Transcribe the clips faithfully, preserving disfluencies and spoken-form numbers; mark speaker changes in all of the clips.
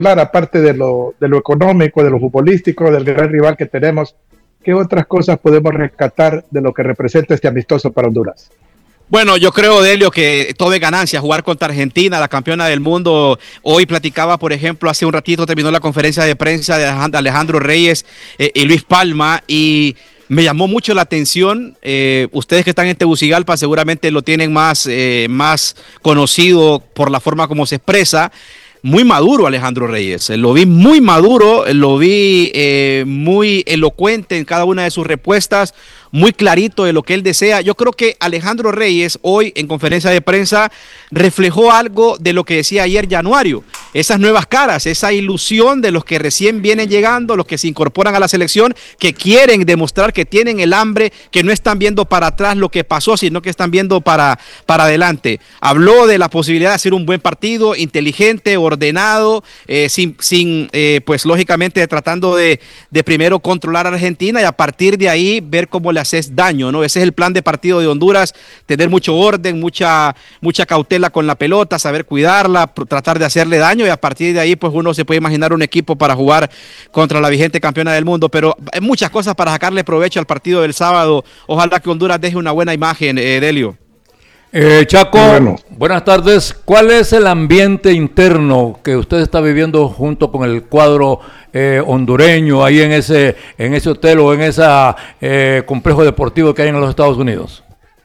Speaker 1: aparte de lo, de lo económico, de lo futbolístico, del gran rival que tenemos, ¿qué otras cosas podemos rescatar de lo que representa este amistoso para Honduras?
Speaker 2: Bueno, yo creo, Delio, que todo es ganancia, jugar contra Argentina, la campeona del mundo. Hoy platicaba, por ejemplo, hace un ratito terminó la conferencia de prensa de Alejandro Reyes eh, y Luis Palma, y me llamó mucho la atención. Eh, ustedes que están en Tegucigalpa seguramente lo tienen más, eh, más conocido por la forma como se expresa. Muy maduro Alejandro Reyes, lo vi muy maduro, lo vi eh, muy elocuente en cada una de sus respuestas, muy clarito de lo que él desea. Yo creo que Alejandro Reyes hoy en conferencia de prensa reflejó algo de lo que decía ayer Januario, esas nuevas caras, esa ilusión de los que recién vienen llegando, los que se incorporan a la selección, que quieren demostrar que tienen el hambre, que no están viendo para atrás lo que pasó, sino que están viendo para, para adelante. Habló de la posibilidad de hacer un buen partido, inteligente, ordenado, eh, sin, sin eh, pues lógicamente tratando de, de primero controlar a Argentina y a partir de ahí ver cómo le haces daño, ¿no? Ese es el plan de partido de Honduras, tener mucho orden, mucha, mucha cautela con la pelota, saber cuidarla, tratar de hacerle daño y a partir de ahí pues uno se puede imaginar un equipo para jugar contra la vigente campeona del mundo, pero hay muchas cosas para sacarle provecho al partido del sábado. Ojalá que Honduras deje una buena imagen, eh, Delio.
Speaker 3: Eh, Chaco, bueno. Buenas tardes. ¿Cuál es el ambiente interno que usted está viviendo junto con el cuadro eh, hondureño ahí en ese en ese hotel o en ese eh, complejo deportivo que hay en los Estados Unidos?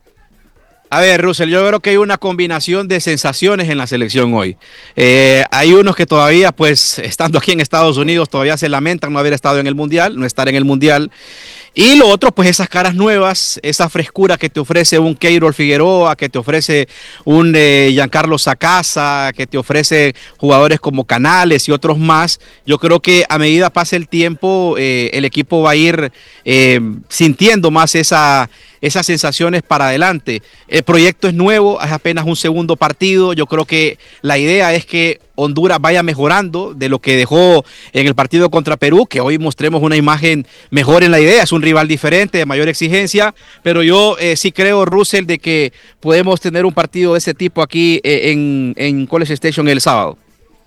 Speaker 2: A ver, Russell, yo creo que hay una combinación de sensaciones en la selección hoy. Eh, hay unos que todavía, pues, estando aquí en Estados Unidos, todavía se lamentan no haber estado en el Mundial, no estar en el Mundial. Y lo otro, pues esas caras nuevas, esa frescura que te ofrece un Keirol Figueroa, que te ofrece un eh, Giancarlo Sacasa, que te ofrece jugadores como Canales y otros más. Yo creo que a medida pase el tiempo, eh, el equipo va a ir eh, sintiendo más esa... esas sensaciones para adelante. El proyecto es nuevo, es apenas un segundo partido. Yo creo que la idea es que Honduras vaya mejorando de lo que dejó en el partido contra Perú, que hoy mostremos una imagen mejor en la idea. Es un rival diferente, de mayor exigencia, pero yo eh, sí creo, Russell, de que podemos tener un partido de ese tipo aquí eh, en, en College Station el sábado.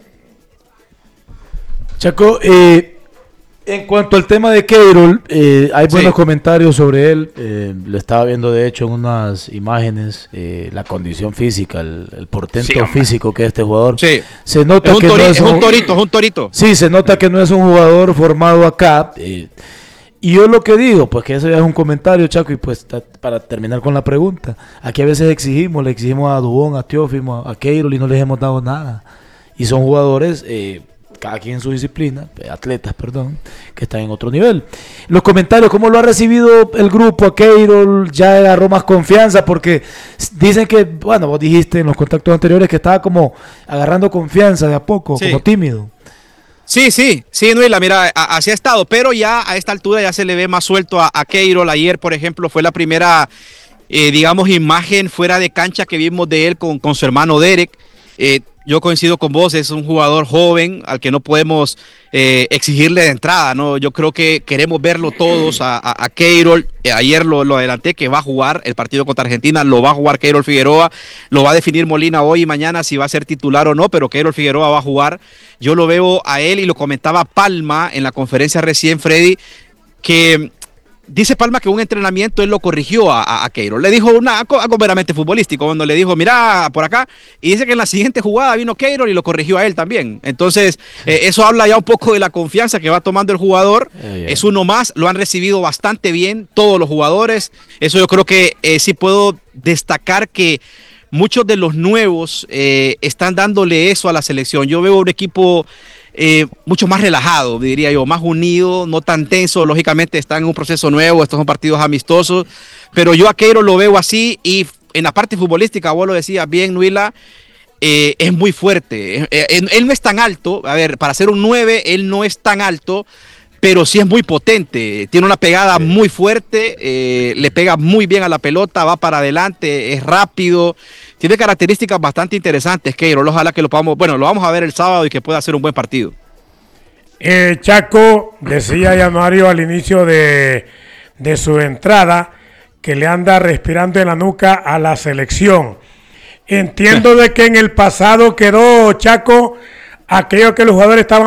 Speaker 4: Chaco, eh... en cuanto al tema de Keirol, eh, hay buenos sí. comentarios sobre él. Eh, lo estaba viendo, de hecho, en unas imágenes, eh, la condición física, el, el portento sí, físico que es este jugador.
Speaker 2: Sí.
Speaker 4: Se nota
Speaker 2: es un
Speaker 4: que
Speaker 2: tori,
Speaker 4: no es,
Speaker 2: es un torito, es un torito.
Speaker 4: Sí, se nota que no es un jugador formado acá. Eh, y yo lo que digo, pues que eso ya es un comentario, Chaco, y pues ta, para terminar con la pregunta, aquí a veces exigimos, le exigimos a Dubón, a Teófimo, a Keirol y no les hemos dado nada. Y son jugadores... Eh, cada quien en su disciplina, atletas, perdón, que están en otro nivel. Los comentarios, ¿cómo lo ha recibido el grupo? A Keirol ya agarró más confianza, porque dicen que, bueno, vos dijiste en los contactos anteriores que estaba como agarrando confianza de a poco, sí. como tímido.
Speaker 2: Sí, sí, sí, Nuila, mira, así ha estado, pero ya a esta altura ya se le ve más suelto a, a Keirol. Ayer, por ejemplo, fue la primera, eh, digamos, imagen fuera de cancha que vimos de él con, con su hermano Derek. Eh, Yo coincido con vos, es un jugador joven al que no podemos eh, exigirle de entrada, ¿no? Yo creo que queremos verlo todos a, a, a Keirol. Eh, ayer lo, lo adelanté que va a jugar el partido contra Argentina, lo va a jugar Keirol Figueroa, lo va a definir Molina hoy y mañana si va a ser titular o no, pero Keirol Figueroa va a jugar. Yo lo veo a él y lo comentaba Palma en la conferencia recién, Freddy, que... dice Palma que un entrenamiento él lo corrigió a, a, a Keirol. Le dijo una, algo meramente futbolístico, cuando le dijo, mira, por acá. Y dice que en la siguiente jugada vino Keirol y lo corrigió a él también. Entonces, eh, eso habla ya un poco de la confianza que va tomando el jugador. Eh, yeah. Es uno más, lo han recibido bastante bien todos los jugadores. Eso yo creo que eh, sí puedo destacar que muchos de los nuevos eh, están dándole eso a la selección. Yo veo un equipo... Eh, mucho más relajado, diría yo, más unido, no tan tenso. Lógicamente están en un proceso nuevo, estos son partidos amistosos, pero yo a Keirol lo veo así. Y en la parte futbolística, vos lo decías bien, Nuila, eh, es muy fuerte. Eh, él, él no es tan alto, a ver, para ser un nueve, él no es tan alto, pero sí es muy potente, tiene una pegada muy fuerte, eh, le pega muy bien a la pelota, va para adelante, es rápido, tiene características bastante interesantes, Keirol. Ojalá que lo podamos, bueno, lo vamos a ver el sábado y que pueda ser un buen partido.
Speaker 5: Eh, Chaco, decía ya Mario al inicio de, de su entrada que le anda respirando en la nuca a la selección. Entiendo de que en el pasado quedó, Chaco, aquello que los jugadores estaban